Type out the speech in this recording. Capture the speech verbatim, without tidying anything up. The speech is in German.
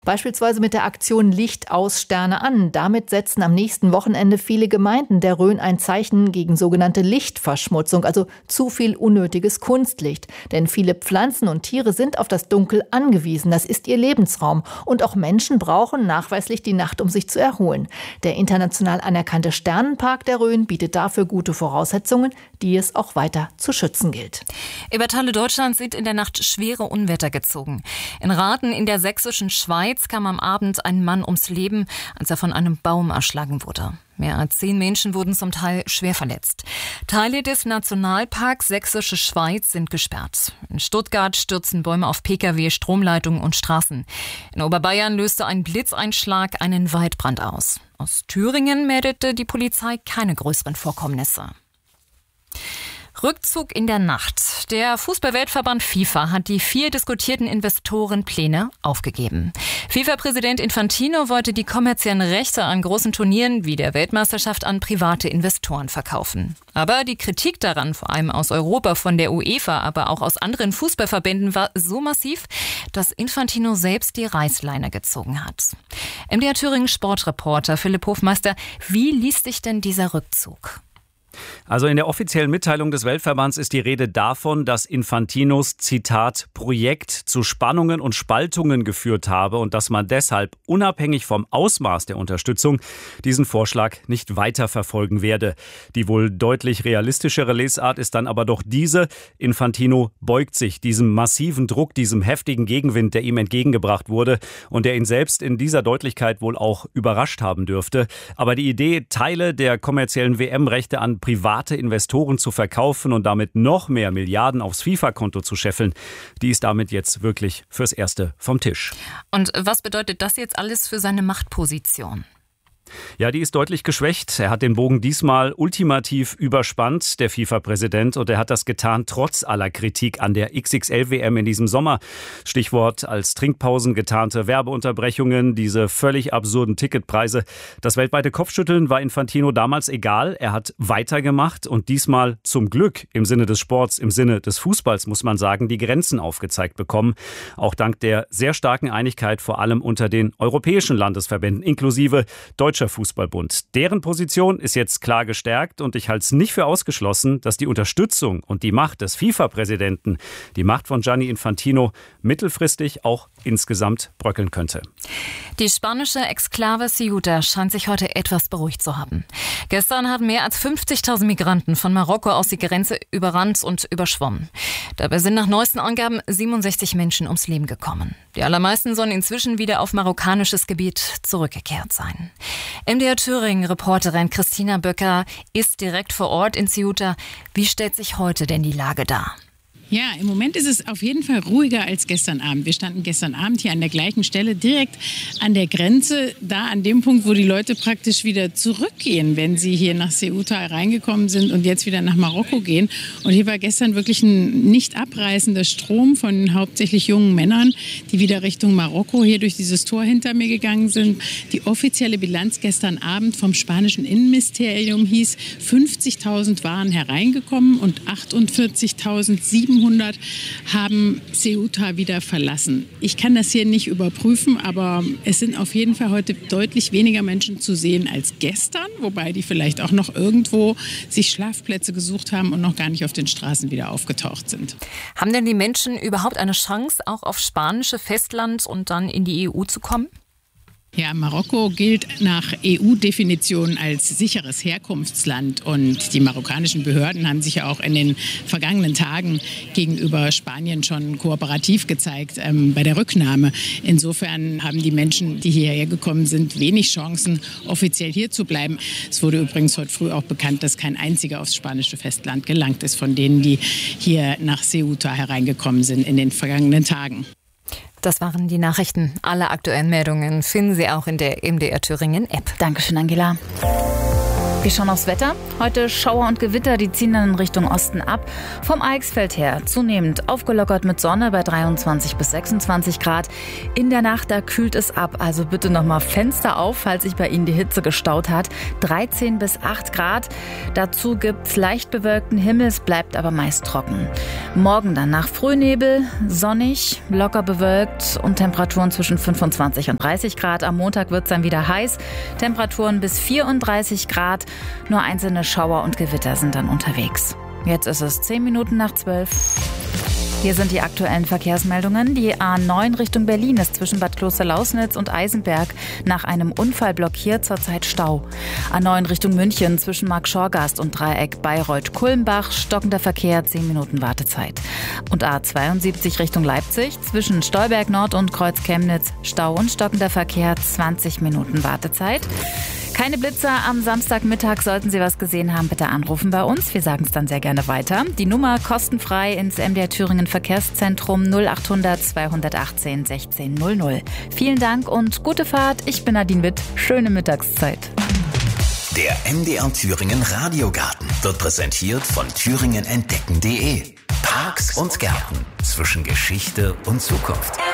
Beispielsweise mit der Aktion Licht aus, Sterne an. Damit setzen am nächsten Wochenende viele Gemeinden der Rhön ein Zeichen gegen sogenannte Lichtverschmutzung, also zu viel unnötiges Kunstlicht. Denn viele Pflanzen und Tiere sind auf das Dunkel angewiesen. Das ist ihr Lebensraum. Und auch Menschen brauchen nachweislich die Nacht, um sich zu erholen. Der international anerkannte Sternenpark der Rhön bietet dafür gute Voraussetzungen, die es auch weiter zu schützen gilt. Über Teile Deutschlands sind in der Nacht schwere Unwetter gezogen. In Rathen in der sächsischen Schweiz kam am Abend ein Mann ums Leben, als er von einem Baum erschlagen wurde. Mehr als zehn Menschen wurden zum Teil schwer verletzt. Teile des Nationalparks Sächsische Schweiz sind gesperrt. In Stuttgart stürzen Bäume auf Pkw, Stromleitungen und Straßen. In Oberbayern löste ein Blitzeinschlag einen Waldbrand aus. Aus Thüringen meldete die Polizei keine größeren Vorkommnisse. Rückzug in der Nacht. Der Fußball-Weltverband FIFA hat die vier diskutierten Investorenpläne aufgegeben. FIFA-Präsident Infantino wollte die kommerziellen Rechte an großen Turnieren wie der Weltmeisterschaft an private Investoren verkaufen. Aber die Kritik daran, vor allem aus Europa, von der UEFA, aber auch aus anderen Fußballverbänden, war so massiv, dass Infantino selbst die Reißleine gezogen hat. M D R Thüringen Sportreporter Philipp Hofmeister, wie liest sich denn dieser Rückzug? Also in der offiziellen Mitteilung des Weltverbands ist die Rede davon, dass Infantinos, Zitat, Projekt zu Spannungen und Spaltungen geführt habe und dass man deshalb unabhängig vom Ausmaß der Unterstützung diesen Vorschlag nicht weiterverfolgen werde. Die wohl deutlich realistischere Lesart ist dann aber doch diese: Infantino beugt sich diesem massiven Druck, diesem heftigen Gegenwind, der ihm entgegengebracht wurde und der ihn selbst in dieser Deutlichkeit wohl auch überrascht haben dürfte. Aber die Idee, Teile der kommerziellen W M-Rechte an private Investoren zu verkaufen und damit noch mehr Milliarden aufs FIFA-Konto zu scheffeln, die ist damit jetzt wirklich fürs Erste vom Tisch. Und was bedeutet das jetzt alles für seine Machtposition? Ja, die ist deutlich geschwächt. Er hat den Bogen diesmal ultimativ überspannt, der FIFA-Präsident. Und er hat das getan trotz aller Kritik an der X X L W M in diesem Sommer. Stichwort als Trinkpausen getarnte Werbeunterbrechungen, diese völlig absurden Ticketpreise. Das weltweite Kopfschütteln war Infantino damals egal. Er hat weitergemacht und diesmal zum Glück im Sinne des Sports, im Sinne des Fußballs, muss man sagen, die Grenzen aufgezeigt bekommen. Auch dank der sehr starken Einigkeit vor allem unter den europäischen Landesverbänden, inklusive Deutscher Fußballbund. Deren Position ist jetzt klar gestärkt und ich halte es nicht für ausgeschlossen, dass die Unterstützung und die Macht des FIFA-Präsidenten, die Macht von Gianni Infantino, mittelfristig auch insgesamt bröckeln könnte. Die spanische Exklave Ceuta scheint sich heute etwas beruhigt zu haben. Gestern haben mehr als fünfzigtausend Migranten von Marokko aus die Grenze überrannt und überschwommen. Dabei sind nach neuesten Angaben siebenundsechzig Menschen ums Leben gekommen. Die allermeisten sollen inzwischen wieder auf marokkanisches Gebiet zurückgekehrt sein. M D R Thüringen-Reporterin Christina Böcker ist direkt vor Ort in Ceuta. Wie stellt sich heute denn die Lage dar? Ja, im Moment ist es auf jeden Fall ruhiger als gestern Abend. Wir standen gestern Abend hier an der gleichen Stelle, direkt an der Grenze, da an dem Punkt, wo die Leute praktisch wieder zurückgehen, wenn sie hier nach Ceuta reingekommen sind und jetzt wieder nach Marokko gehen. Und hier war gestern wirklich ein nicht abreißender Strom von hauptsächlich jungen Männern, die wieder Richtung Marokko hier durch dieses Tor hinter mir gegangen sind. Die offizielle Bilanz gestern Abend vom spanischen Innenministerium hieß, fünfzigtausend waren hereingekommen und achtundvierzigtausendsiebenhundert haben Ceuta wieder verlassen. Ich kann das hier nicht überprüfen, aber es sind auf jeden Fall heute deutlich weniger Menschen zu sehen als gestern, wobei die vielleicht auch noch irgendwo sich Schlafplätze gesucht haben und noch gar nicht auf den Straßen wieder aufgetaucht sind. Haben denn die Menschen überhaupt eine Chance, auch auf spanische Festland und dann in die E U zu kommen? Ja, Marokko gilt nach E U-Definition als sicheres Herkunftsland und die marokkanischen Behörden haben sich ja auch in den vergangenen Tagen gegenüber Spanien schon kooperativ gezeigt ähm, bei der Rücknahme. Insofern haben die Menschen, die hierher gekommen sind, wenig Chancen, offiziell hier zu bleiben. Es wurde übrigens heute früh auch bekannt, dass kein einziger aufs spanische Festland gelangt ist von denen, die hier nach Ceuta hereingekommen sind in den vergangenen Tagen. Das waren die Nachrichten. Alle aktuellen Meldungen finden Sie auch in der M D R Thüringen App. Dankeschön, Angela. Wir schauen aufs Wetter. Heute Schauer und Gewitter, die ziehen dann in Richtung Osten ab. Vom Eichsfeld her zunehmend aufgelockert mit Sonne bei dreiundzwanzig bis sechsundzwanzig Grad. In der Nacht, da kühlt es ab. Also bitte nochmal Fenster auf, falls sich bei Ihnen die Hitze gestaut hat. dreizehn bis acht Grad. Dazu gibt's leicht bewölkten Himmel, es bleibt aber meist trocken. Morgen dann nach Frühnebel, sonnig, locker bewölkt und Temperaturen zwischen fünfundzwanzig und dreißig Grad. Am Montag wird's dann wieder heiß. Temperaturen bis vierunddreißig Grad. Nur einzelne Schauer und Gewitter sind dann unterwegs. Jetzt ist es zehn Minuten nach zwölf. Hier sind die aktuellen Verkehrsmeldungen. Die A neun Richtung Berlin ist zwischen Bad Klosterlausnitz und Eisenberg nach einem Unfall blockiert, zurzeit Stau. A neun Richtung München zwischen Marktschorgast und Dreieck Bayreuth-Kulmbach, stockender Verkehr, zehn Minuten Wartezeit. Und A zweiundsiebzig Richtung Leipzig zwischen Stolberg Nord und Kreuz Chemnitz, Stau und stockender Verkehr, zwanzig Minuten Wartezeit. Keine Blitzer am Samstagmittag. Sollten Sie was gesehen haben, bitte anrufen bei uns. Wir sagen es dann sehr gerne weiter. Die Nummer kostenfrei ins M D R Thüringen Verkehrszentrum null achthundert zweihundertachtzehn sechzehn null null. Vielen Dank und gute Fahrt. Ich bin Nadine Witt. Schöne Mittagszeit. Der M D R Thüringen Radiogarten wird präsentiert von thüringen entdecken punkt de. Parks und Gärten zwischen Geschichte und Zukunft.